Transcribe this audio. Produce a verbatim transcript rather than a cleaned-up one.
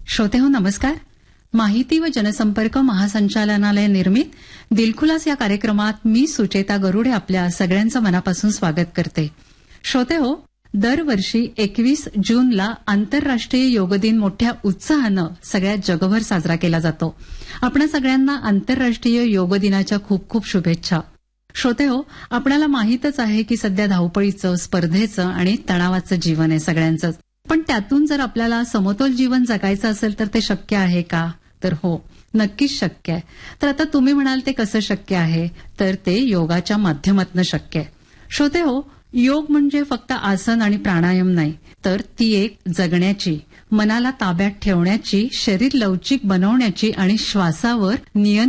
श्रोतेहो नमस्कार. माहिती व जनसंपर्क महासंचालनालय निर्मित दिलखुलास या कार्यक्रमात मी सुचेता गरुडे आपल्या सगळ्यांचं मनापासून स्वागत करते. श्रोतेहो, दरवर्षी एकवीस जूनला आंतरराष्ट्रीय योग दिन मोठ्या उत्साहानं सगळ्या जगभर साजरा केला जातो. आपणा सगळ्यांना आंतरराष्ट्रीय योग दिनाच्या खूप खूप शुभेच्छा. श्रोतेहो, आपल्याला माहीतच आहे की सध्या धावपळीचं, स्पर्धेचं आणि तणावाचं जीवन आहे सगळ्यांचंच. पण त्यातून जर आपल्याला समतोल जीवन जगायचं असेल तर ते शक्य आहे का? तर हो, नक्कीच शक्य आहे. तर आता तुम्ही म्हणाल ते कसं शक्य आहे? तर ते योगाच्या माध्यमातून शक्य आहे. श्रोतेहो, योग म्हणजे फक्त आसन आणि प्राणायाम नाही, तर ती एक जगण्याची, मनाला ताब्यात ठेवण्याची, शरीर लवचिक बनवण्याची आणि श्वासावर नियंत्रण